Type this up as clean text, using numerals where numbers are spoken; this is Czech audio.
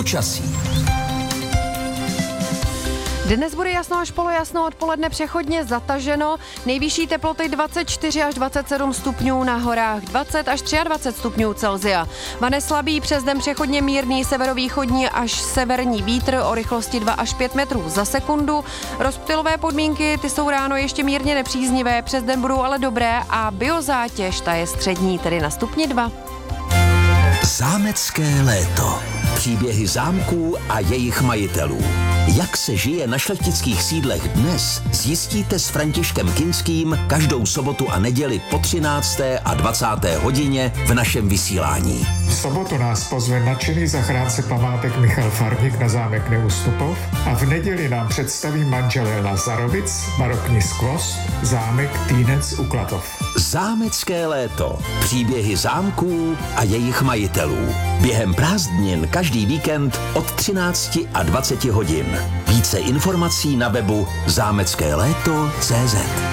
Počasí. Dnes bude jasno až polojasno, odpoledne přechodně zataženo. Nejvyšší teploty 24 až 27 stupňů, na horách 20 až 23 stupňů Celsia. Vane slabý, přes den přechodně mírný severovýchodní až severní vítr o rychlosti 2 až 5 metrů za sekundu. Rozptylové podmínky, ty jsou ráno ještě mírně nepříznivé, přes den budou ale dobré a biozátěž, ta je střední, tedy na stupni 2. Zámecké léto. Příběhy zámků a jejich majitelů. Jak se žije na šlechtických sídlech dnes, zjistíte s Františkem Kinským každou sobotu a neděli po 13. a 20. hodině v našem vysílání. V sobotu nás pozve nadšený zachránce památek Michal Farník na zámek Neustupov a v neděli nám představí manželé Lazarovic, barokní skvost, zámek Týnec u Klatov. Zámecké léto. Příběhy zámků a jejich majitelů. Během prázdnin každý víkend od 13 a 20 hodin. Více informací na webu zámeckéléto.cz.